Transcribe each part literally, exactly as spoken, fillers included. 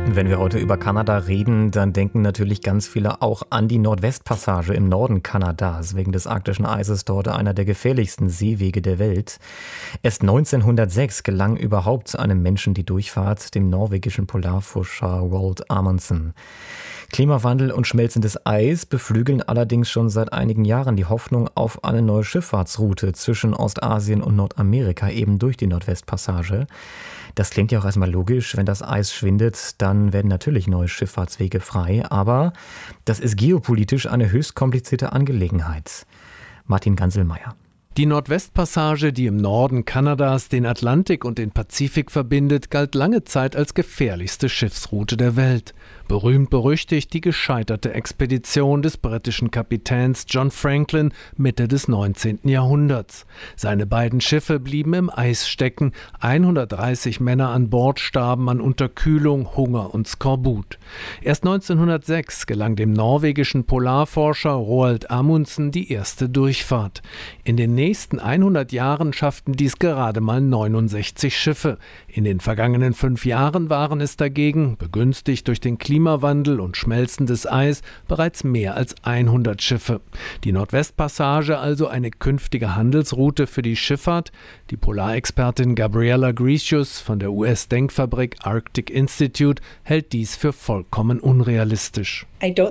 Wenn wir heute über Kanada reden, dann denken natürlich ganz viele auch an die Nordwestpassage im Norden Kanadas, wegen des arktischen Eises dort einer der gefährlichsten Seewege der Welt. Erst neunzehnhundertsechs gelang überhaupt einem Menschen die Durchfahrt, dem norwegischen Polarforscher Roald Amundsen. Klimawandel und schmelzendes Eis beflügeln allerdings schon seit einigen Jahren die Hoffnung auf eine neue Schifffahrtsroute zwischen Ostasien und Nordamerika, eben durch die Nordwestpassage. Das klingt ja auch erstmal logisch, wenn das Eis schwindet, dann werden natürlich neue Schifffahrtswege frei, aber das ist geopolitisch eine höchst komplizierte Angelegenheit. Martin Ganselmeier. Die Nordwestpassage, die im Norden Kanadas den Atlantik und den Pazifik verbindet, galt lange Zeit als gefährlichste Schiffsroute der Welt. Berühmt berüchtigt die gescheiterte Expedition des britischen Kapitäns John Franklin Mitte des neunzehnten Jahrhunderts. Seine beiden Schiffe blieben im Eis stecken, hundertdreißig Männer an Bord starben an Unterkühlung, Hunger und Skorbut. Erst neunzehnhundertsechs gelang dem norwegischen Polarforscher Roald Amundsen die erste Durchfahrt. In den nächsten hundert Jahren schafften dies gerade mal neunundsechzig Schiffe. In den vergangenen fünf Jahren waren es dagegen, begünstigt durch den Klimawandel und schmelzendes Eis, bereits mehr als hundert Schiffe. Die Nordwestpassage also eine künftige Handelsroute für die Schifffahrt. Die Polarexpertin Gabriela Grecius von der U S-Denkfabrik Arctic Institute hält dies für vollkommen unrealistisch.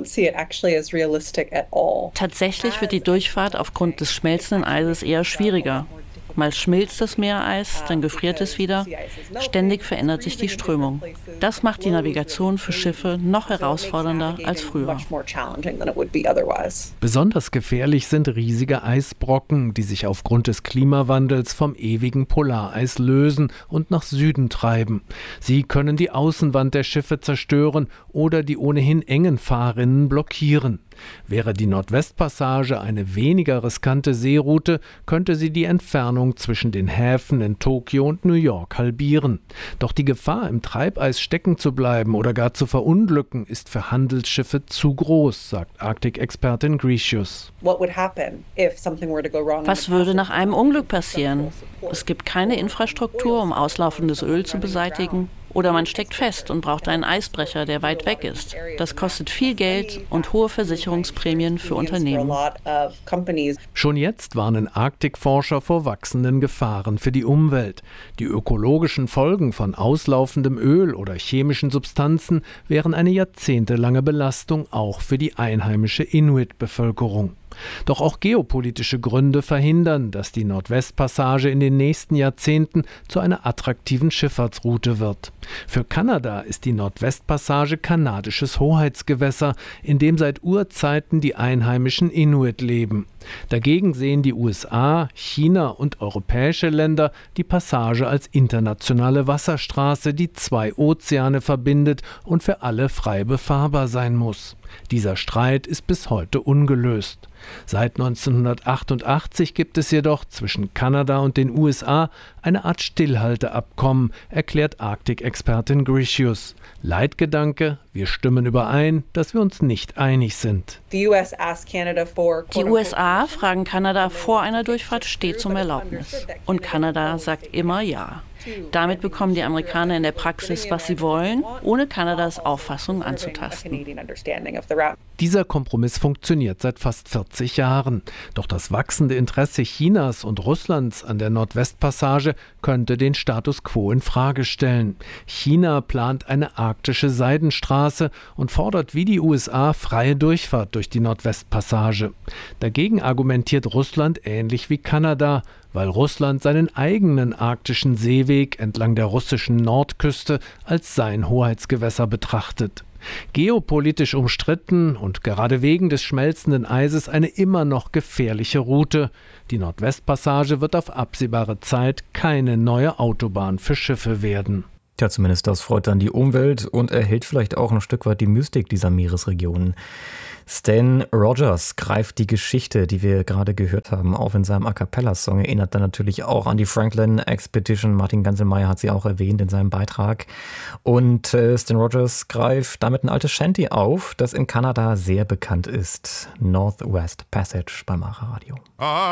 Tatsächlich wird die Durchfahrt aufgrund des schmelzenden Eises eher schwieriger. Mal schmilzt das Meereis, dann gefriert es wieder. Ständig verändert sich die Strömung. Das macht die Navigation für Schiffe noch herausfordernder als früher. Besonders gefährlich sind riesige Eisbrocken, die sich aufgrund des Klimawandels vom ewigen Polareis lösen und nach Süden treiben. Sie können die Außenwand der Schiffe zerstören oder die ohnehin engen Fahrrinnen blockieren. Wäre die Nordwestpassage eine weniger riskante Seeroute, könnte sie die Entfernung zwischen den Häfen in Tokio und New York halbieren. Doch die Gefahr, im Treibeis stecken zu bleiben oder gar zu verunglücken, ist für Handelsschiffe zu groß, sagt Arktik-Expertin Grecius. Was würde nach einem Unglück passieren? Es gibt keine Infrastruktur, um auslaufendes Öl zu beseitigen. Oder man steckt fest und braucht einen Eisbrecher, der weit weg ist. Das kostet viel Geld und hohe Versicherungsprämien für Unternehmen. Schon jetzt warnen Arktikforscher vor wachsenden Gefahren für die Umwelt. Die ökologischen Folgen von auslaufendem Öl oder chemischen Substanzen wären eine jahrzehntelange Belastung auch für die einheimische Inuit-Bevölkerung. Doch auch geopolitische Gründe verhindern, dass die Nordwestpassage in den nächsten Jahrzehnten zu einer attraktiven Schifffahrtsroute wird. Für Kanada ist die Nordwestpassage kanadisches Hoheitsgewässer, in dem seit Urzeiten die einheimischen Inuit leben. Dagegen sehen die U S A, China und europäische Länder die Passage als internationale Wasserstraße, die zwei Ozeane verbindet und für alle frei befahrbar sein muss. Dieser Streit ist bis heute ungelöst. Seit neunzehnhundertachtundachtzig gibt es jedoch zwischen Kanada und den U S A eine Art Stillhalteabkommen, erklärt Arktik-Expertin Grecius. Leitgedanke: Wir stimmen überein, dass wir uns nicht einig sind. Die U S A fragen Kanada vor einer Durchfahrt stets um Erlaubnis. Und Kanada sagt immer ja. Damit bekommen die Amerikaner in der Praxis, was sie wollen, ohne Kanadas Auffassung anzutasten. Dieser Kompromiss funktioniert seit fast vierzig Jahren. Doch das wachsende Interesse Chinas und Russlands an der Nordwestpassage könnte den Status quo in Frage stellen. China plant eine arktische Seidenstraße und fordert wie die U S A freie Durchfahrt durch die Nordwestpassage. Dagegen argumentiert Russland ähnlich wie Kanada, weil Russland seinen eigenen arktischen Seeweg entlang der russischen Nordküste als sein Hoheitsgewässer betrachtet. Geopolitisch umstritten und gerade wegen des schmelzenden Eises eine immer noch gefährliche Route. Die Nordwestpassage wird auf absehbare Zeit keine neue Autobahn für Schiffe werden. Ja, zumindest das freut dann die Umwelt und erhält vielleicht auch ein Stück weit die Mystik dieser Meeresregionen. Stan Rogers greift die Geschichte, die wir gerade gehört haben, auf in seinem A-Cappella-Song, erinnert dann natürlich auch an die Franklin Expedition. Martin Ganselmeier hat sie auch erwähnt in seinem Beitrag. Und äh, Stan Rogers greift damit ein altes Shanty auf, das in Kanada sehr bekannt ist. Northwest Passage beim Mara Radio.